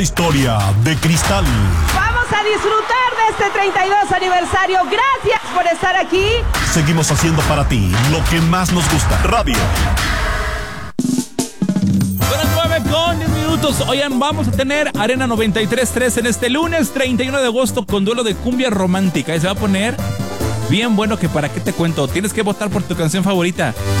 Historia de cristal. Vamos a disfrutar de este 32 aniversario. Gracias por estar aquí. Seguimos haciendo para ti lo que más nos gusta. Radio. Son las 9:10. Oigan, vamos a tener Arena 93.3 en este lunes 31 de agosto con duelo de cumbia romántica. Y se va a poner bien bueno, que para qué te cuento. Tienes que votar por tu canción favorita.